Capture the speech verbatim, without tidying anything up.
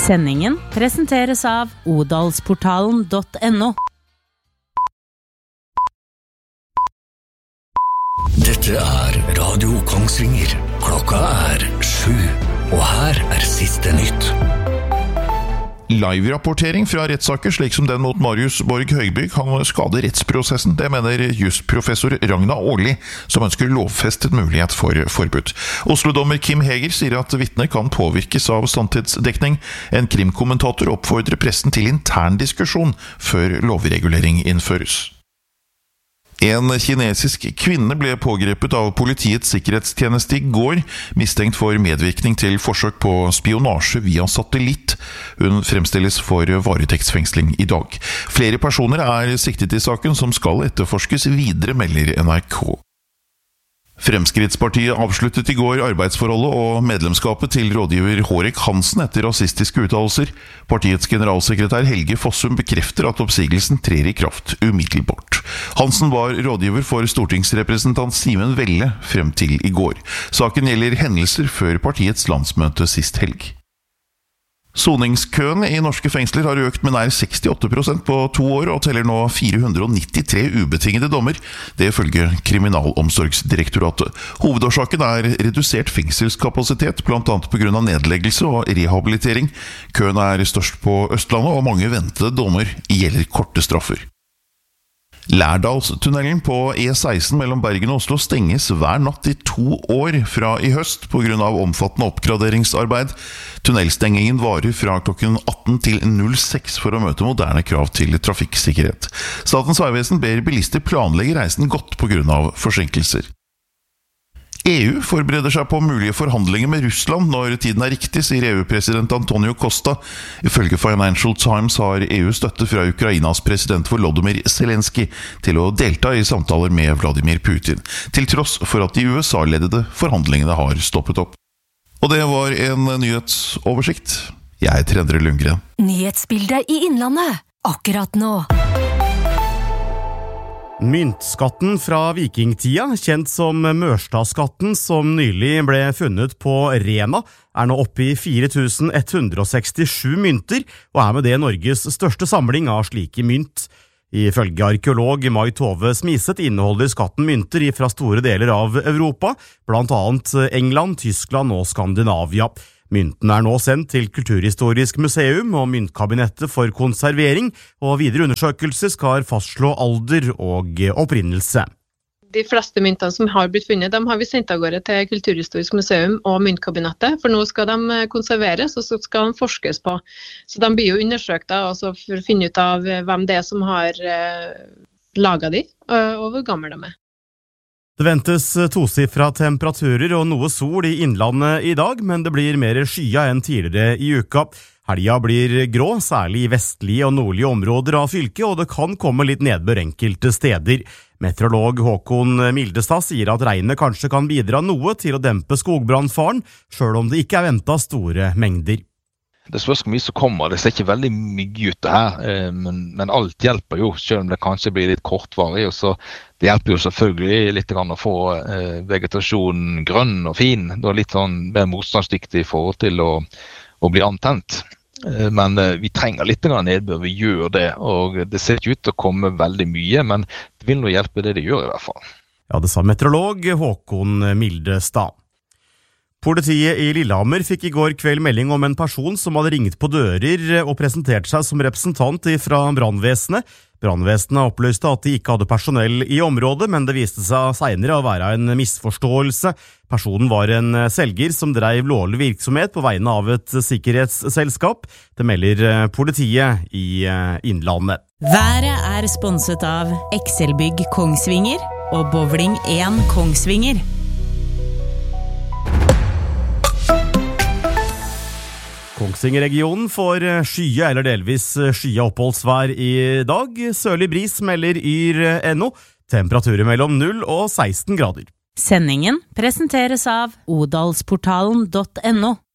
Sendingen presenteres av odalsportalen dot no. Dette er Radio Kongsvinger. Klokka er sju, og her er siste nytt. Live-rapportering fra rettssaker, slik som den mot Marius Borg Høgby, kan skade rettsprosessen. Det mener justprofessor Ragna Årli, som ønsker lovfestet mulighet for forbud. Oslo-dommer Kim Heger sier at vitner kan påvirkes av sanntidsdekning. En krimkommentator oppfordrer pressen til intern diskusjon før lovregulering innføres. En kinesisk kvinne ble pågrepet av politiets sikkerhetstjeneste i går, mistenkt for medvirkning til forsøk på spionasje via satellitt. Hun fremstilles for varetektsfengsling i dag. Flere personer er siktet i saken som skal etterforskes videre, melder N R K. Fremskrittspartiet avsluttet i går arbeidsforholdet og medlemskapet til rådgiver Hårek Hansen etter rasistiske uttalelser. Partiets generalsekretær Helge Fossum bekrefter at oppsigelsen trer i kraft umiddelbart. Hansen var rådgiver for stortingsrepresentant Simen Velle frem til i går. Saken gjelder hendelser før partiets landsmøte sist helg. Soningskøen i norske fengsler har økt med nær sekstiåtte prosent på to år og teller nå fire hundre nittitre ubetingede dommer, det følger Kriminalomsorgsdirektoratet. Hovedårsaken er redusert fengselskapasitet, blant annet på grunn av nedleggelse og rehabilitering. Køen er størst på Østlandet, og mange ventede dommer gjelder korte straffer. Lærdalstunnelen på E seksten mellom Bergen og Oslo stenges hver natt i to år fra i høst på grunn av omfattende oppgraderingsarbeid. Tunnelstengingen varer fra klokken atten til null seks for å møte moderne krav til trafikksikkerhet. Statens vegvesen ber bilister planlegge reisen godt på grunn av forsinkelser. E U forbereder seg på mulige forhandlinger med Russland når tiden er riktig, sier E U-president Antonio Costa. Ifølge Financial Times har E U støtte fra Ukrainas president Volodymyr Zelensky til å delta i samtaler med Vladimir Putin, til tross for at de U S A-ledede forhandlingene har stoppet opp. Og det var en nyhetsoversikt. Jeg heter Endre Lundgren. Nyhetsbildet i Innlandet, akkurat nå. Myntskatten fra vikingtida, kjent som Mørstadskatten, som nylig ble funnet på Rena, er nå oppe i fire tusen ett hundre sekstisju mynter, og er med det Norges største samling av slike mynt. Ifølge arkeolog Mai Tove Smiset inneholder skatten mynter fra store deler av Europa, blant annet England, Tyskland og Skandinavia. Mynten er nå sendt til Kulturhistorisk museum og Myntkabinettet for konservering, og videre undersøkelser skal fastslå alder og opprinnelse. De fleste myntene som har blitt funnet, de har vi sendt av gårde til Kulturhistorisk museum og Myntkabinettet, for nå skal de konserveres, og så skal de forskes på. Så de blir jo undersøkt da, altså for å finne ut av hvem det er som har laget de, og hvor gammel de er. Det ventes tosifra temperaturer og noe sol i innlandet i dag, men det blir mer skya enn tidligere i uka. Helga blir grå, særlig i vestlige og nordlige områder av fylket, og det kan komme litt nedbør enkelte steder. Meteorolog Håkon Mildestad sier at regnet kanskje kan bidra noe til å dempe skogbrannfaren, selv om det ikke er ventet store mengder. Det spørs hvor mye som kommer, det ser ikke veldig mye ut det her, men, men alt hjelper jo, selv om det kanskje blir litt kortvarig, og så det hjelper jo selvfølgelig litt grann å få eh, vegetasjonen grønn og fin, da litt sånn mer motstandsdyktig i forhold til å, å bli antent. Eh, men eh, vi trenger litt grann nedbør, vi gjør det, og det ser ikke ut til å komme veldig mye, men det vil nå hjelpe det det gjør i hvert fall. Ja, det sa meteorolog Håkon Mildestad. Politiet i Lillehammer fikk i går kveld melding om en person som hadde ringt på dører og presentert seg som representant fra brannvesenet. Brannvesenet opplyste at de ikke hadde personell i området, men det viste seg senere å være en misforståelse. Personen var en selger som drev lovlig virksomhet på vegne av et sikkerhetsselskap. Det melder politiet i Innlandet. Været er sponset av Excelbygg Kongsvinger og Bowling én Kongsvinger. Kongsvinger-regionen får skye eller delvis skye oppholdsvær i dag. Sørlig bris melder yr punktum no. Temperaturer mellom null og seksten grader. Sendingen presenteres av odalsportalen dot no.